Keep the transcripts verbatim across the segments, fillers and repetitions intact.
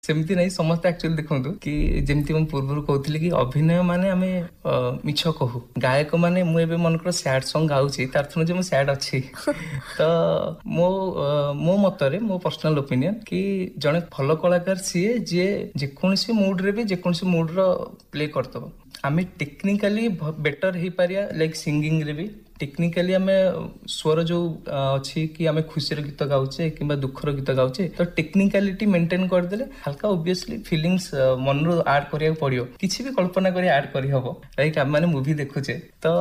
सेमती नहीं समस्त एक्चुअली देखंतु कि जेमती हम पूर्व कहूली कि अभिनय माने आमे मिछ कहू गायक माने मु एबे मन कर सैड सॉन्ग गाउची तार थनु जे मु सैड अछि तो मो मो मतरे मो पर्सनल ओपिनियन कि जने भलो कलाकार सीए जे जे कोनसी मूड रे भी जे कोनसी मूड रो प्ले करतबो आमे टेक्निकली बेटर हे पारिया लाइक सिंगिंग रे भी टेक्निकली आमे स्वर जो अच्छी कि आमे खुशी रो गीत गाउचे किबा दुख रो गीत गाउचे तो टेक्निकलिटी मेंटेन कर देले हल्का ऑब्वियसली फीलिंग्स मन रो ऐड करिया पड़ियो किछि भी कल्पना करी ऐड करी हबो लाइक हम माने मूवी देखुचे तो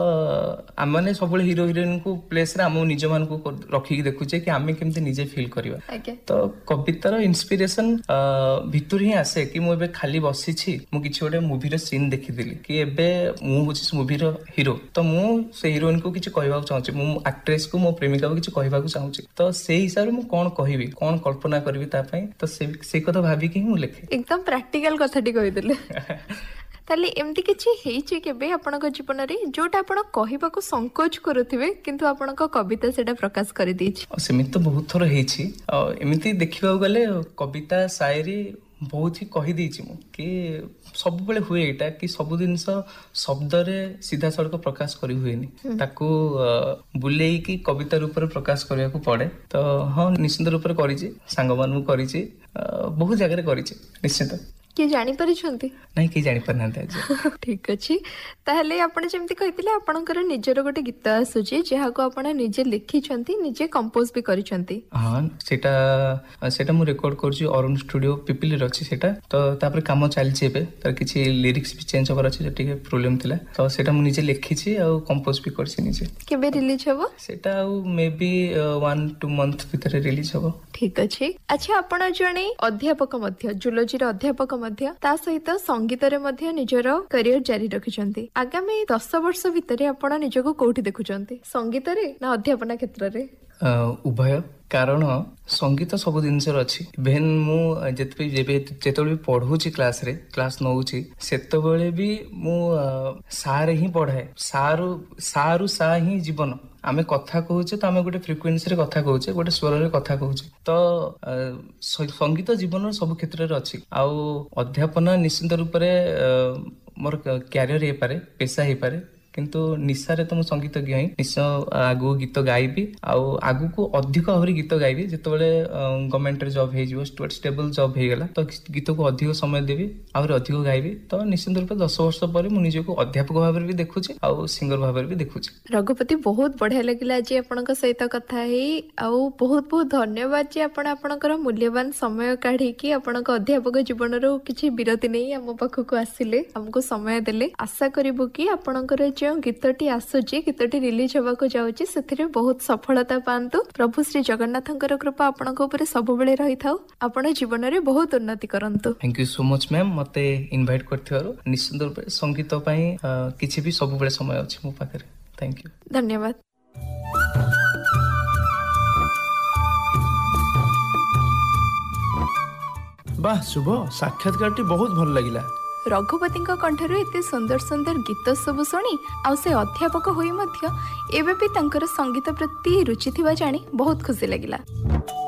हम माने सबले हीरो हीरोइन को प्लेस रे हम निज मान को रखी के देखुचे कि आमे केमते निजे फील करबा तो कवितार इंस्पिरेशन भितर ही आसे कि मु एबे खाली बसी छी मु किछि ओडे मूवी रो सीन देखिदिली कि एबे मु होछि मूवी रो हीरो तो मु से हीरोइन को कहवाक चाहूँ मु एक्ट्रेस को मो प्रेमिका को किसी कहवाक चाहूँ तो से हिसाब से मु कौन कहबी कौन कल्पना करी तो से, से कथा भाभी कि ही लिखे एकदम प्रैक्टिकल कथाटी कहिदेले ताले एमती किछि हेछि केबे आपनक जीवन रे जोटा आपण कहबाको संकोच करूथिबे किंतु आपनक कविता सेटा प्रकाश करि दिछि सेमित तो बहुत थोर हेछि एमिति देखिबा गले कविता शायरी बहुत ही कही देछि मु कि सब बेले हुए एटा कि सब जिनस शब्द रे सीधा सड़क प्रकाश करी हुएनी ताकू बुलेई की कविता रूप रे प्रकाश करिया को पड़े तो हां निश्चित रूप रे करिछि संग मानू करिछि बहुत जगह रे करिछि निश्चित के जानि परिछंती नहीं के जानि परनांते आज ठीक अछि ताहले आपण जेमति कहितले आपणकर निजर गोटे गीत आसुची जेहा को आपण निजे लिखिछंती निजे कंपोज भी करिछंती हां सेटा सेटा मु रेकॉर्ड करछि अरुण स्टूडियो पिपिली रे अछि सेटा तो तापर काम चलछि एबे तार किछि लिरिक्स भी चेंज होकर अछि जेटिके प्रॉब्लम थिला तो सेटा मु निजे लिखिछि आ कंपोज भी करछि निजे केबे रिलीज हबो सेटा may be one two month भीतर रिलीज हबो ठीक अछि अच्छा आपण जणे अध्यापक मध्य जूलॉजी रे अध्यापक मध्य ता सहित संगीत रे मध्य निजर करियर जारी रखिछंती आगामी दस वर्ष भितरे आपण निजको कोठी देखुछंती संगीत रे ना अध्यापन क्षेत्र रे उभय कारण संगीत सब जिनस अच्छी इभेन मु जेते जेते पढ़ुची क्लास रे क्लास नौची सेतबेले भी मु सारे ही पढ़ाए सारू सारू सा ही जीवन आमे कथा कहूचे तो आमे गोटे फ्रिक्वेन्सी रे कथा कहूचे गोटे स्वर रे कथा कहूचे तो संगीत जीवन सब क्षेत्र रे अच्छी आउ अध्यापन निश्चित रूप रे मोर कैरियर हे पारे पेशा हे पारे किंतु निशारे तो मु संगीतज्ञ ही निश्चय आगु गीत गाइबी आउ आगु को अधिक आहुरी गीत गाइबी जेतेबेले गवर्नमेंट रे जॉब हे जिवो स्टेबल जॉब हे गेला तो गीत को अधिक समय देबी आहुरी अधिक गाइबी तो निश्चित रूप दस वर्ष पर मु निजे को अध्यापक भाबरे भी देखुची आउ सिंगर भाबरे भी देखुची रघुपति बहुत बढ़िया लागिला जे आपनक सहित कथा हे आउ बहुत बहुत धन्यवाद जे आपण आपनकर मूल्यवान समय काढी कि आपनक अध्यापक जीवन रो किछि विरति नै हम पाखक आसिले हमको समय देले आशा करिवो कि आपनकर जो गीतटी आसुची गीतटी रिलीज होबाको जाउची सेथिरे बहुत सफलता पांतु प्रभु श्री जगन्नाथंकर कृपा आपनक ऊपर सब बेले रही थाउ आपण जीवन रे बहुत उन्नति करंतु thank you so much ma'am मते इनवाइट करथिवारो निश्चित रूप संगीत पई किछि भी सब बेले समय अछि मो पाखरे थैंक यू धन्यवाद वाह शुभ साक्षात्कारटी बहुत भल लागिला रघुपति कंठर एते सुंदर सुंदर गीत सब शुणी आ से अध्यापक होई मध्य एबे भी संगीत प्रति रुचि थिबा जानी बहुत खुशी लगिला।